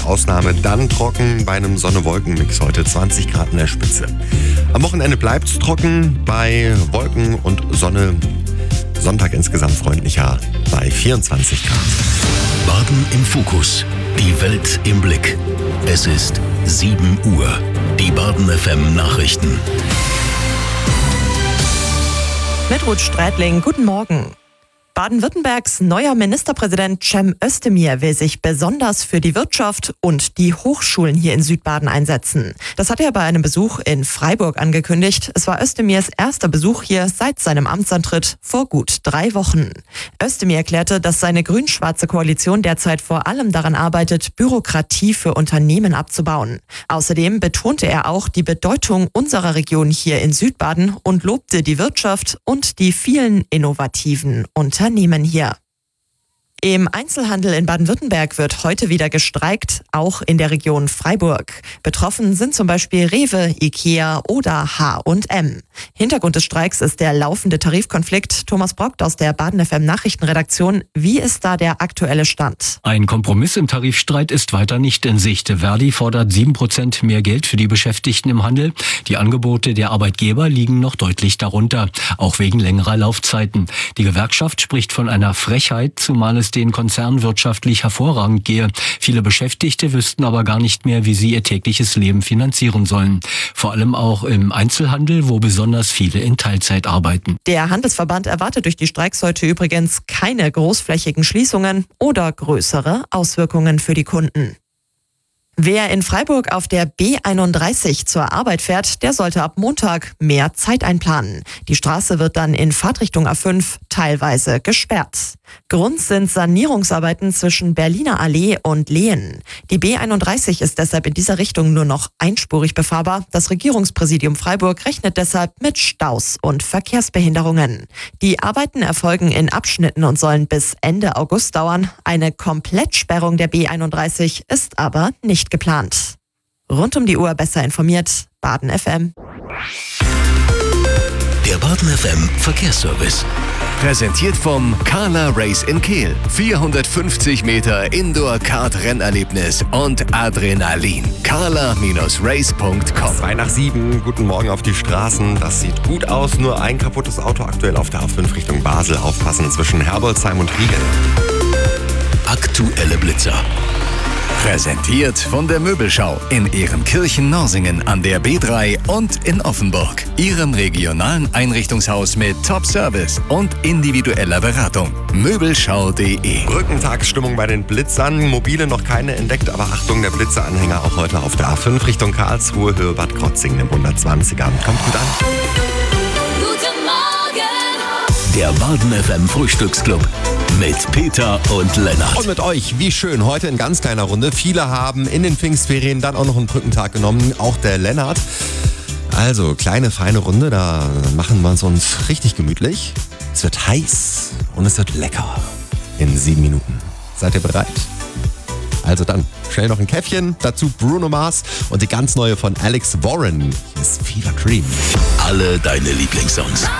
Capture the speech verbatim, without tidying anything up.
die Ausnahme. Dann trocken bei einem Sonne-Wolken-Mix heute, zwanzig Grad in der Spitze. Am Wochenende bleibt es trocken bei Wolken und Sonne. Sonntag insgesamt freundlicher bei vierundzwanzig Grad. Baden im Fokus. Die Welt im Blick. Es ist sieben Uhr. Die Baden F M Nachrichten. Mit Ruth Streitling, guten Morgen. Baden-Württembergs neuer Ministerpräsident Cem Özdemir will sich besonders für die Wirtschaft und die Hochschulen hier in Südbaden einsetzen. Das hat er bei einem Besuch in Freiburg angekündigt. Es war Özdemirs erster Besuch hier seit seinem Amtsantritt vor gut drei Wochen. Özdemir erklärte, dass seine grün-schwarze Koalition derzeit vor allem daran arbeitet, Bürokratie für Unternehmen abzubauen. Außerdem betonte er auch die Bedeutung unserer Region hier in Südbaden und lobte die Wirtschaft und die vielen innovativen Unternehmen. Unternehmen hier. Im Einzelhandel in Baden-Württemberg wird heute wieder gestreikt, auch in der Region Freiburg. Betroffen sind zum Beispiel Rewe, Ikea oder H und M. Hintergrund des Streiks ist der laufende Tarifkonflikt. Thomas Brockt aus der Baden F M Nachrichtenredaktion. Wie ist da der aktuelle Stand? Ein Kompromiss im Tarifstreit ist weiter nicht in Sicht. Verdi fordert sieben Prozent mehr Geld für die Beschäftigten im Handel. Die Angebote der Arbeitgeber liegen noch deutlich darunter, auch wegen längerer Laufzeiten. Die Gewerkschaft spricht von einer Frechheit, zumal es den Konzern wirtschaftlich hervorragend gehe. Viele Beschäftigte wüssten aber gar nicht mehr, wie sie ihr tägliches Leben finanzieren sollen. Vor allem auch im Einzelhandel, wo besonders viele in Teilzeit arbeiten. Der Handelsverband erwartet durch die Streiks heute übrigens keine großflächigen Schließungen oder größere Auswirkungen für die Kunden. Wer in Freiburg auf der B einunddreißig zur Arbeit fährt, der sollte ab Montag mehr Zeit einplanen. Die Straße wird dann in Fahrtrichtung A fünf teilweise gesperrt. Grund sind Sanierungsarbeiten zwischen Berliner Allee und Lehen. Die B einunddreißig ist deshalb in dieser Richtung nur noch einspurig befahrbar. Das Regierungspräsidium Freiburg rechnet deshalb mit Staus und Verkehrsbehinderungen. Die Arbeiten erfolgen in Abschnitten und sollen bis Ende August dauern. Eine Komplettsperrung der B einunddreißig ist aber nicht geplant. Rund um die Uhr besser informiert, Baden F M. Der Baden F M Verkehrsservice. Präsentiert vom Carla Race in Kehl. vierhundertfünfzig Meter Indoor-Kart-Rennerlebnis und Adrenalin. carla Race punkt com. Zwei nach sieben, guten Morgen auf die Straßen. Das sieht gut aus, nur ein kaputtes Auto aktuell auf der A fünf Richtung Basel. Aufpassen zwischen Herbolzheim und Riegel. Aktuelle Blitzer. Präsentiert von der Möbelschau in Ehrenkirchen-Norsingen an der B drei und in Offenburg. Ihrem regionalen Einrichtungshaus mit Top-Service und individueller Beratung. Möbelschau punkt de. Brückentagsstimmung bei den Blitzern. Mobile noch keine entdeckt, aber Achtung, der Blitzeranhänger auch heute auf der A fünf Richtung Karlsruhe, Höhe Bad Krotzingen im hundertzwanziger. Kommt gut an. Guten Morgen! Der Baden F M Frühstücksclub mit Peter und Lennart. Und mit euch, wie schön, heute in ganz kleiner Runde. Viele haben in den Pfingstferien dann auch noch einen Brückentag genommen, auch der Lennart. Also, kleine, feine Runde, da machen wir es uns richtig gemütlich. Es wird heiß und es wird lecker in sieben Minuten. Seid ihr bereit? Also dann, schnell noch ein Käffchen, dazu Bruno Mars und die ganz neue von Alex Warren. Hier ist Fever Dream. Alle deine Lieblingssongs.